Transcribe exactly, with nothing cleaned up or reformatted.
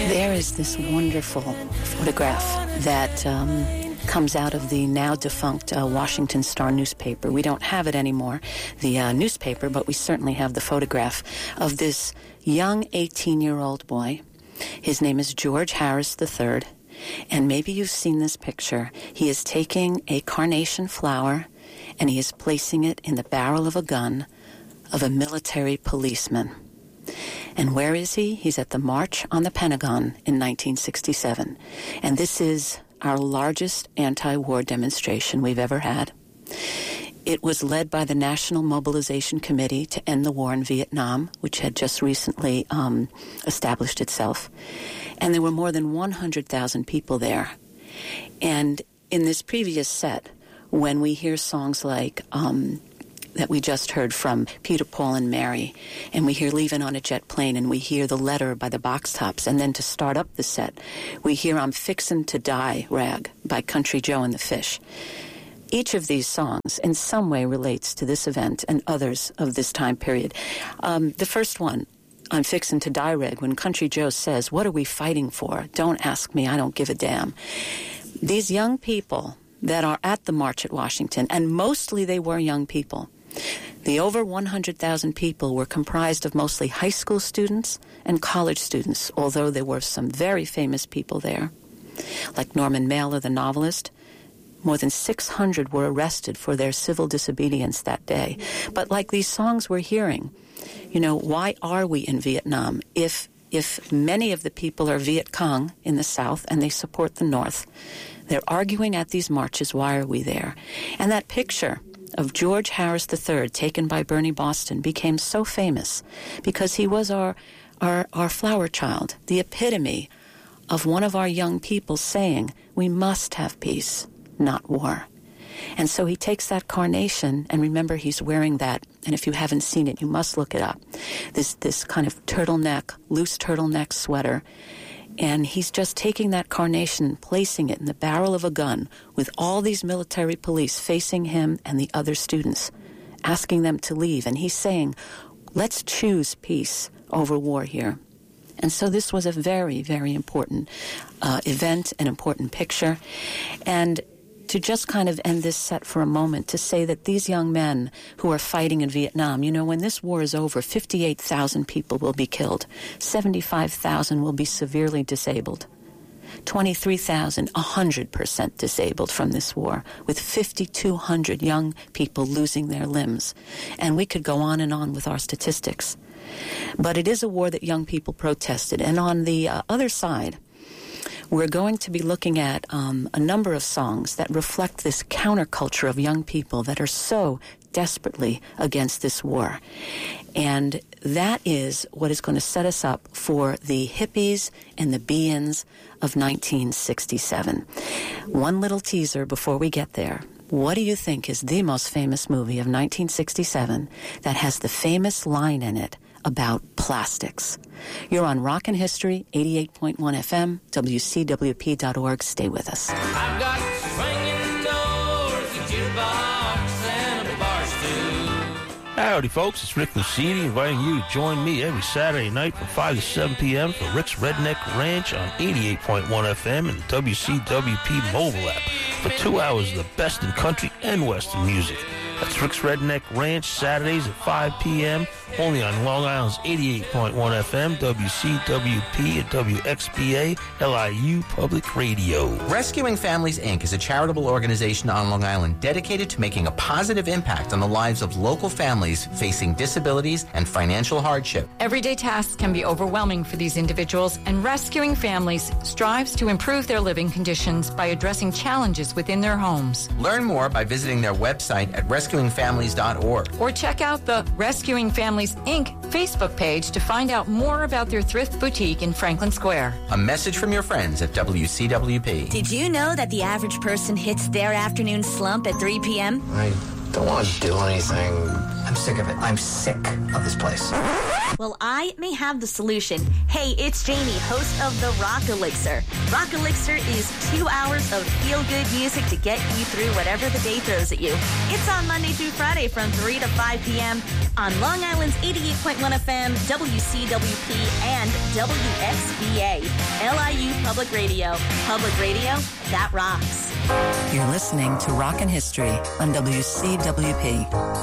There is this wonderful photograph that um, comes out of the now-defunct uh, Washington Star newspaper. We don't have it anymore, the uh, newspaper, but we certainly have the photograph of this young eighteen-year-old boy. His name is George Harris the third, and maybe you've seen this picture. He is taking a carnation flower, and he is placing it in the barrel of a gun of a military policeman. And where is he? He's at the March on the Pentagon in nineteen sixty-seven. And this is our largest anti-war demonstration we've ever had. It was led by the National Mobilization Committee to End the War in Vietnam, which had just recently um, established itself. And there were more than one hundred thousand people there. And in this previous set, when we hear songs like um, that we just heard from Peter, Paul, and Mary, and we hear Leaving on a Jet Plane, and we hear The Letter by the Box Tops, and then to start up the set, we hear I'm Fixin' to Die, Rag, by Country Joe and the Fish. Each of these songs in some way relates to this event and others of this time period. Um, the first one, I'm Fixin' to Die, Rag, when Country Joe says, what are we fighting for? Don't ask me, I don't give a damn. These young people that are at the March at Washington, and mostly they were young people. The over one hundred thousand people were comprised of mostly high school students and college students, although there were some very famous people there, like Norman Mailer, the novelist. More than six hundred were arrested for their civil disobedience that day. But like these songs we're hearing, you know, why are we in Vietnam if if many of the people are Viet Cong in the South and they support the North? They're arguing at these marches, why are we there? And that picture of George Harris the third, taken by Bernie Boston, became so famous because he was our, our, our flower child, the epitome of one of our young people saying, we must have peace, not war. And so he takes that carnation, and remember, he's wearing that, and if you haven't seen it, you must look it up, this, this kind of turtleneck, loose turtleneck sweater. And he's just taking that carnation and placing it in the barrel of a gun with all these military police facing him and the other students, asking them to leave. And he's saying, let's choose peace over war here. And so this was a very, very important uh, event, an important picture. And to just kind of end this set for a moment, to say that these young men who are fighting in Vietnam, you know, when this war is over, fifty-eight thousand people will be killed. seventy-five thousand will be severely disabled. twenty-three thousand, one hundred percent disabled from this war, with fifty-two hundred young people losing their limbs. And we could go on and on with our statistics. But it is a war that young people protested. And on the uh, other side, we're going to be looking at um, a number of songs that reflect this counterculture of young people that are so desperately against this war. And that is what is going to set us up for the hippies and the be-ins of nineteen sixty-seven. One little teaser before we get there. What do you think is the most famous movie of nineteen sixty-seven that has the famous line in it about plastics? You're on Rockin' History, eighty-eight point one F M, W C W P dot org. Stay with us. I've got swinging doors, a jukebox, and a bar stool. Howdy, folks. It's Rick Lucidi inviting you to join me every Saturday night from five to seven p.m. for Rick's Redneck Ranch on eighty-eight point one F M and the W C W P mobile app for two hours of the best in country and western music. That's Rick's Redneck Ranch, Saturdays at five p.m., only on Long Island's eighty-eight point one F M, W C W P, and W X B A, L I U Public Radio. Rescuing Families, Incorporated is a charitable organization on Long Island dedicated to making a positive impact on the lives of local families facing disabilities and financial hardship. Everyday tasks can be overwhelming for these individuals, and Rescuing Families strives to improve their living conditions by addressing challenges within their homes. Learn more by visiting their website at rescuing families dot org. Or check out the Rescuing Families, Incorporated Facebook page to find out more about their thrift boutique in Franklin Square. A message from your friends at W C W P. Did you know that the average person hits their afternoon slump at three p.m.? I don't want to do anything I'm sick of it. I'm sick of this place. Well, I may have the solution. Hey, it's Jamie, host of the Rock Elixir. Rock Elixir is two hours of feel-good music to get you through whatever the day throws at you. It's on Monday through Friday from three to five p.m. on Long Island's eighty-eight point one F M, W C W P, and W X B A, L I U Public Radio. Public radio that rocks. You're listening to Rockin' History on W C W P.